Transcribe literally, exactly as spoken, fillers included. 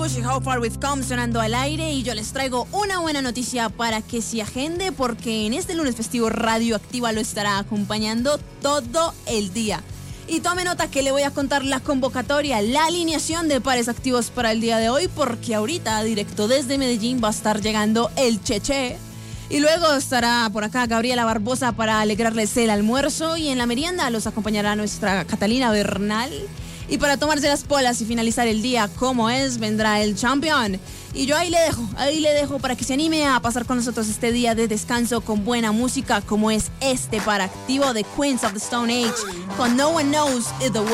Bush y How Far We've Come sonando al aire, y yo les traigo una buena noticia para que se agende, porque en este lunes festivo Radioactiva lo estará acompañando todo el día. Y tome nota que le voy a contar la convocatoria, la alineación de pares activos para el día de hoy, porque ahorita directo desde Medellín va a estar llegando el Cheche. Y luego estará por acá Gabriela Barbosa para alegrarles el almuerzo, y en la merienda los acompañará nuestra Catalina Bernal. Y para tomarse las polas y finalizar el día como es, vendrá el Champion. Y yo ahí le dejo, ahí le dejo para que se anime a pasar con nosotros este día de descanso con buena música como es este para activo de Queens of the Stone Age con No One Knows the Way.